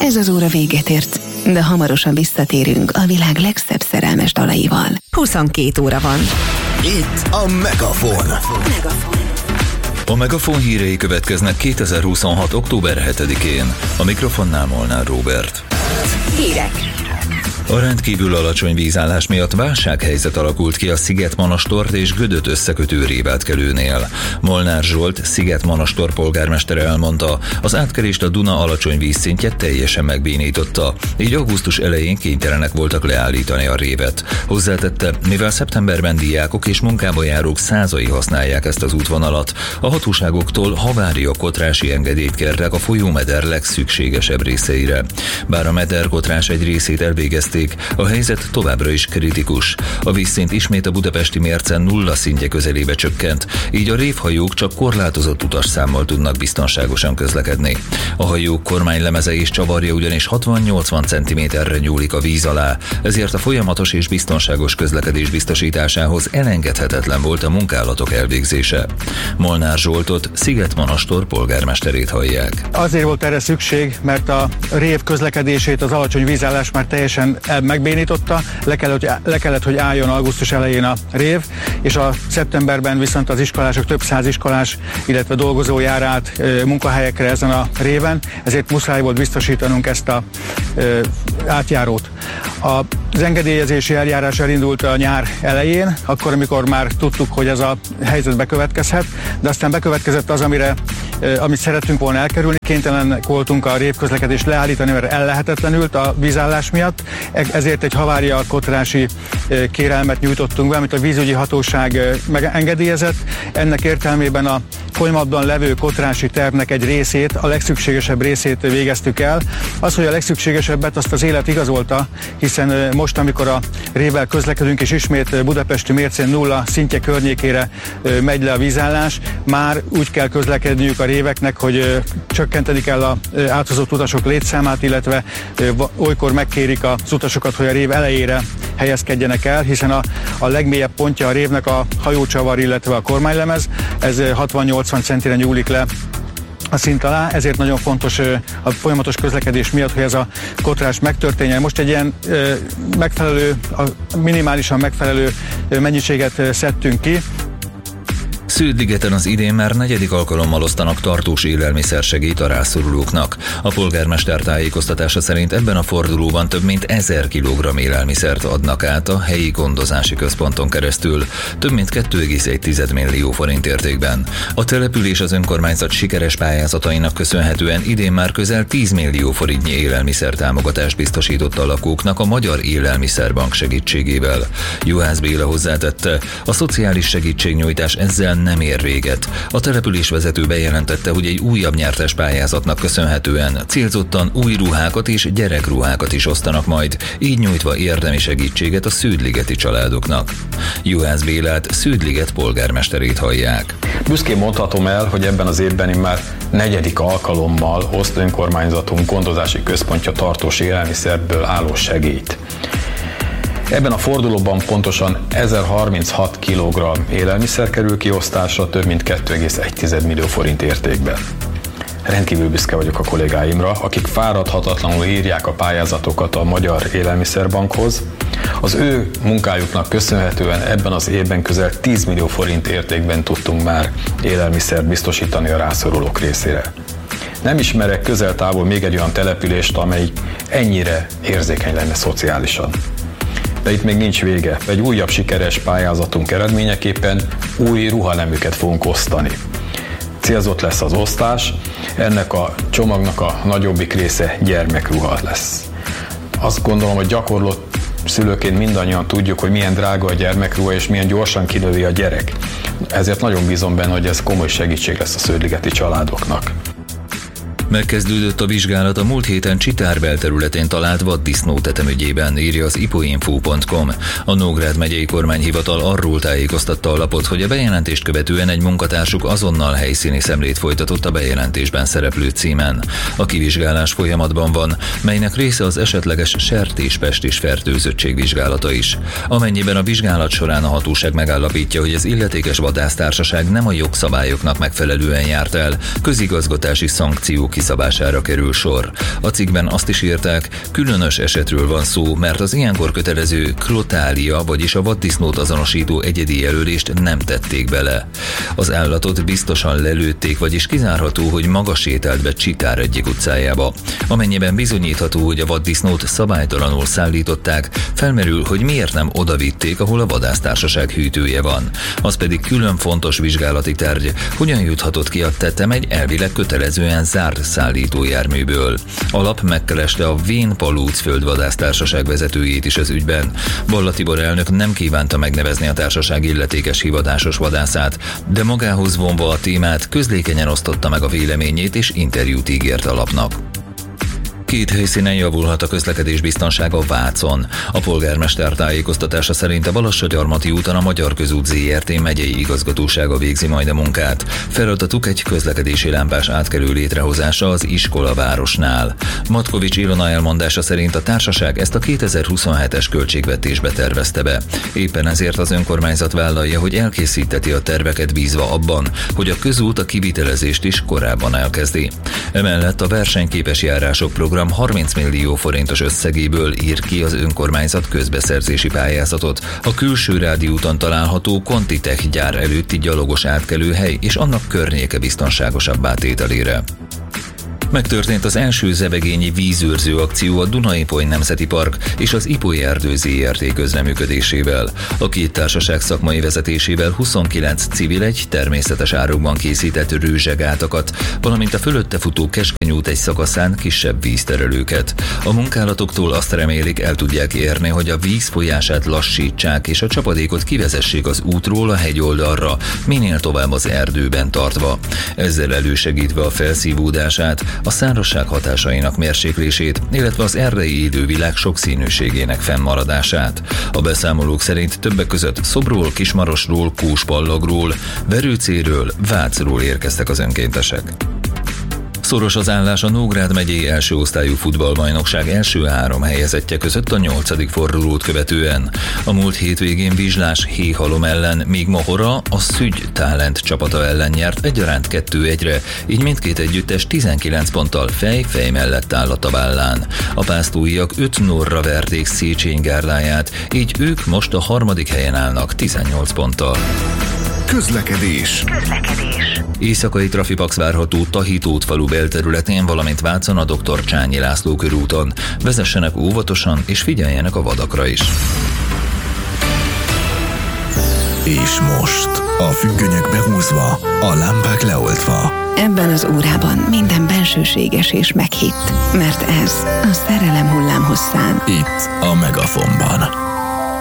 Ez az óra véget ért, de hamarosan visszatérünk a világ legszebb szerelmes dalaival. 22 óra van. Itt a Megafon. A Megafon hírei következnek 2026. október 7-én. A mikrofonnál Molnár Róbert. Hírek. A rendkívül alacsony vízállás miatt válsághelyzet alakult ki a Szigetmonastort és Gödöt összekötő révátkelőnél. Molnár Zsolt, Szigetmonastor polgármestere elmondta, az átkelést a Duna alacsony vízszintje teljesen megbénította, így augusztus elején kénytelenek voltak leállítani a révet. Hozzátette, mivel szeptemberben diákok és munkába járók százai használják ezt az útvonalat, a hatóságoktól havária-kotrási engedélyt kértek a folyómeder legszükségesebb részeire. Bár a mederkotrás egy részét elvégezték, a helyzet továbbra is kritikus. A vízszint ismét a budapesti mérce nulla szintje közelébe csökkent, így a révhajók csak korlátozott utasszámmal tudnak biztonságosan közlekedni. A hajók kormánylemeze és csavarja ugyanis 60-80 cm-re nyúlik a víz alá, ezért a folyamatos és biztonságos közlekedés biztosításához elengedhetetlen volt a munkálatok elvégzése. Molnár Zsoltot, Szigetmonastor polgármesterét hallják. Azért volt erre szükség, mert a rév közlekedését az alacsony vízállás már teljesen megbénította, le kellett, hogy álljon augusztus elején a rév, és a szeptemberben viszont az iskolások, több száz iskolás, illetve dolgozó jár át munkahelyekre ezen a réven, ezért muszáj volt biztosítanunk ezt a átjárót. Az engedélyezési eljárás elindult a nyár elején, akkor, amikor már tudtuk, hogy ez a helyzet bekövetkezhet, de aztán bekövetkezett az, amit szerettünk volna elkerülni. Kénytelenek voltunk a révközlekedést leállítani, mert ellehetetlenült a vízállás miatt, ezért egy havária-kotrási kérelmet nyújtottunk be, amit a vízügyi hatóság engedélyezett. Ennek értelmében a folyamatban levő kotrási tervnek egy részét, a legszükségesebb részét végeztük el. Az, hogy a legszükségesebbet, azt az élet igazolta, hiszen most, amikor a révvel közlekedünk, és ismét budapesti mércén nulla szintje környékére megy le a vízállás, már úgy kell közlekedniük a réveknek, hogy csökkenteni kell az áthozott utasok létszámát, illetve olykor megkérik az utasokat, hogy a rév elejére helyezkedjenek el, hiszen a legmélyebb pontja a révnek a hajócsavar, illetve a kormánylemez, ez 60-80 centire nyúlik le a szint alá, ezért nagyon fontos a folyamatos közlekedés miatt, hogy ez a kotrás megtörténjen. Most egy ilyen minimálisan megfelelő mennyiséget szedtünk ki. Sződligeten az idén már 4. alkalommal osztanak tartós élelmiszersegélyt a rászorulóknak. A polgármester tájékoztatása szerint ebben a fordulóban több mint 1000 kg élelmiszert adnak át a helyi gondozási központon keresztül, több mint 2,1 millió forint értékben. A település az önkormányzat sikeres pályázatainak köszönhetően idén már közel 10 millió forintnyi élelmiszertámogatást biztosított a lakóknak a Magyar Élelmiszerbank segítségével. Juhász Béla hozzátette, a szociális segítségnyújtás ezzel nem ér véget. A település vezető bejelentette, hogy egy újabb nyertes pályázatnak köszönhetően célzottan új ruhákat és gyerekruhákat is osztanak majd, így nyújtva érdemi segítséget a sződligeti családoknak. Juhász Bélát, Sződliget polgármesterét hallják. Büszkén mondhatom el, hogy ebben az évben már 4. alkalommal oszt önkormányzatunk gondozási központja tartós élelmiszerből álló segélyt. Ebben a fordulóban pontosan 1036 kg élelmiszer kerül kiosztásra, több mint 2,1 millió forint értékben. Rendkívül büszke vagyok a kollégáimra, akik fáradhatatlanul írják a pályázatokat a Magyar Élelmiszerbankhoz. Az ő munkájuknak köszönhetően ebben az évben közel 10 millió forint értékben tudtunk már élelmiszert biztosítani a rászorulók részére. Nem ismerek közel-távol még egy olyan települést, amely ennyire érzékeny lenne szociálisan. De itt még nincs vége. Egy újabb sikeres pályázatunk eredményeképpen új ruhaneműket fogunk osztani. Célzott lesz az osztás, ennek a csomagnak a nagyobbik része gyermekruha lesz. Azt gondolom, hogy gyakorló szülőként mindannyian tudjuk, hogy milyen drága a gyermekruha és milyen gyorsan kinövi a gyerek. Ezért nagyon bízom benne, hogy ez komoly segítség lesz a sződligeti családoknak. Megkezdődött a vizsgálat a múlt héten Csitár belterületén talált vaddisznó tetem ügyében, írja az ipoinfo.com. A Nógrád megyei kormányhivatal arról tájékoztatta a lapot, hogy a bejelentést követően egy munkatársuk azonnal helyszíni szemlét folytatott a bejelentésben szereplő címen. A kivizsgálás folyamatban van, melynek része az esetleges sertéspest és fertőzöttség vizsgálata is. Amennyiben a vizsgálat során a hatóság megállapítja, hogy az illetékes vadásztársaság nem a jogszabályoknak megfelelően járt el, közigazgatási szankciók kiszabására kerül sor. A cikkben azt is írták, különös esetről van szó, mert az ilyenkor kötelező krotália, vagyis a vaddisznót azonosító egyedi jelölést nem tették bele. Az állatot biztosan lelőtték, vagyis kizárható, hogy maga sétált be Csitár egyik utcájába. Amennyiben bizonyítható, hogy a vaddisznót szabálytalanul szállították, felmerül, hogy miért nem odavitték, ahol a vadásztársaság hűtője van. Az pedig külön fontos vizsgálati tárgy, hogyan juthatott ki a tetem egy elvileg kötelezően zárt szállítójárműből. A lap megkereste a Vén Palóc földvadásztársaság vezetőjét is az ügyben. Balla Tibor elnök nem kívánta megnevezni a társaság illetékes hivatásos vadászát, de magához vonva a témát közlékenyen osztotta meg a véleményét és interjút ígért a lapnak. 2 helyszínen javulhat a közlekedés biztonsága Vácon. A polgármester tájékoztatása szerint a Balassagyarmati úton a Magyar Közút Zrt. Megyei igazgatósága végzi majd a munkát. Feladatuk egy közlekedési lámpás átkelő létrehozása az iskolavárosnál. Matkovics Ilona elmondása szerint a társaság ezt a 2027-es költségvetésbe tervezte be. Éppen ezért az önkormányzat vállalja, hogy elkészíteti a terveket bízva abban, hogy a közút a kivitelezést is korábban elkezdi. Emellett a versenyképes járások program 30 millió forintos összegéből ír ki az önkormányzat közbeszerzési pályázatot a Külső Rádi úton található Contitech gyár előtti gyalogos átkelőhely és annak környéke biztonságosabbá tételére. Megtörtént az első zebegényi vízőrző akció a Duna-Ipoly Nemzeti Park és az Ipoly Erdő Zrt. Közreműködésével. A 2 társaság szakmai vezetésével 29 civil egy természetes árokban készített rőzsegátakat, valamint a fölötte futó keskeny út egy szakaszán kisebb vízterelőket. A munkálatoktól azt remélik, el tudják érni, hogy a víz folyását lassítsák és a csapadékot kivezessék az útról a hegyoldalra, minél tovább az erdőben tartva. Ezzel elősegítve a felszívódását, a szárazság hatásainak mérséklését, illetve az erdei élővilág sokszínűségének fennmaradását. A beszámolók szerint többek között Szobról, Kismarosról, Kóspallagról, Verőcéről, Vácról érkeztek az önkéntesek. Szoros az állás a Nógrád megyei első osztályú futballbajnokság első 3 helyezettje között a 8. fordulót követően. A múlt hétvégén Vizslás Héhalom ellen, míg Mohora a Szügy Talent csapata ellen nyert egyaránt 2-1-re, így mindkét együttes 19 ponttal fej mellett áll a tabellán. A pásztóiak 5-0-ra verték Széchenyi Gárláját, így ők most a 3. helyen állnak 18 ponttal. Közlekedés. Éjszakai trafipax várható Tahítót falu belterületén, valamint Vácon a Dr. Csányi László körúton. Vezessenek óvatosan és figyeljenek a vadakra is. És most a függönyök behúzva, a lámpák leoltva. Ebben az órában minden bensőséges és meghitt, mert ez a szerelem hullámhosszán. Itt a Megafonban.